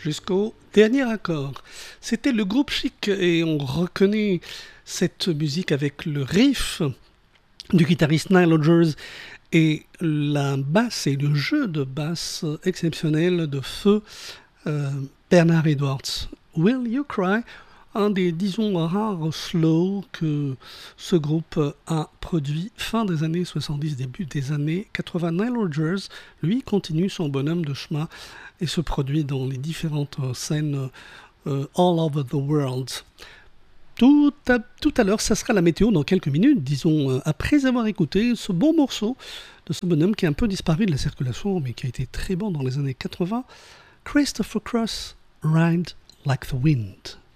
jusqu'au dernier accord. C'était le groupe Chic et on reconnaît cette musique avec le riff du guitariste Nile Rodgers et la basse et le jeu de basse exceptionnel de feu Bernard Edwards. Will You Cry? Un des, disons, rares slow que ce groupe a produit fin des années 70, début des années 80. Nile Rodgers, lui, continue son bonhomme de chemin et se produit dans les différentes scènes all over the world. Tout à l'heure, ça sera la météo dans quelques minutes, disons, après avoir écouté ce bon morceau de ce bonhomme qui a un peu disparu de la circulation, mais qui a été très bon dans les années 80, Christopher Cross, Ride Like the Wind.